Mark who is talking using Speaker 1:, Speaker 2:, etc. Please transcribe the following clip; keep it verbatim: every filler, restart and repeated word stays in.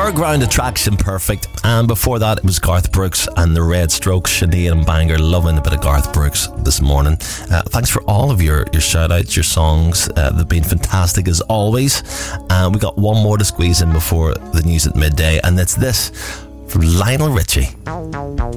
Speaker 1: Fairground Attraction, Perfect. And before that, it was Garth Brooks and the Red Strokes, Sinead and Bangor. Loving a bit of Garth Brooks this morning. Uh, thanks for all of your, your shout outs, your songs. Uh, they've been fantastic as always. And uh, we got one more to squeeze in before the news at midday, and it's this from Lionel Richie.